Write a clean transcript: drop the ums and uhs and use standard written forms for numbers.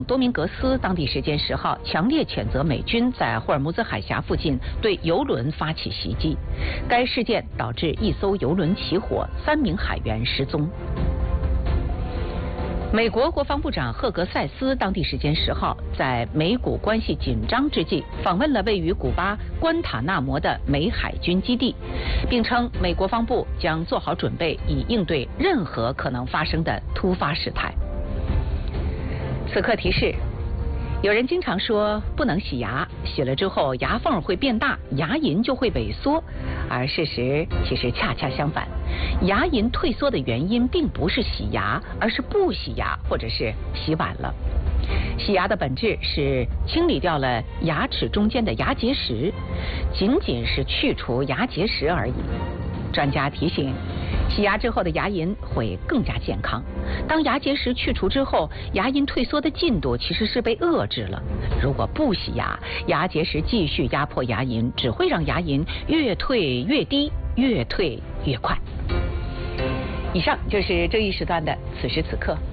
多明格斯当地时间10号强烈谴责美军在霍尔木兹海峡附近对油轮发起袭击，该事件导致1艘油轮起火，3名海员失踪。美国国防部长赫格塞斯当地时间10号在美古关系紧张之际访问了位于古巴关塔纳摩的美海军基地，并称美国防部将做好准备以应对任何可能发生的突发事态。此刻提示：有人经常说不能洗牙，洗了之后牙缝会变大，牙龈就会萎缩，而事实其实恰恰相反，牙龈退缩的原因并不是洗牙，而是不洗牙或者是洗晚了。洗牙的本质是清理掉了牙齿中间的牙结石，仅仅是去除牙结石而已。专家提醒，洗牙之后的牙龈会更加健康。当牙结石去除之后，牙龈退缩的进度其实是被遏制了。如果不洗牙，牙结石继续压迫牙龈，只会让牙龈越退越低，越退越快。以上就是这一时段的此时此刻。